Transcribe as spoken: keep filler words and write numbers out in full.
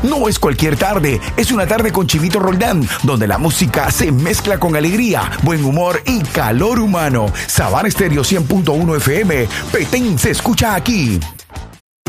No es cualquier tarde, es una tarde con Chivito Roldán, donde la música se mezcla con alegría, buen humor y calor humano. Sabana Estéreo cien punto uno F M, Petén se escucha aquí.